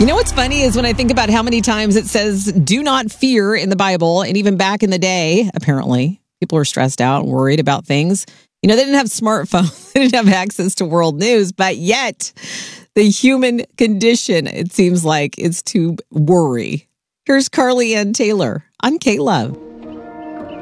You know what's funny is when I think about how many times it says do not fear in the Bible. And even back in the day, apparently, people were stressed out and worried about things. You know, they didn't have smartphones, they didn't have access to world news, but yet the human condition, it seems like, is to worry. Here's Carly Ann Taylor on K-Love.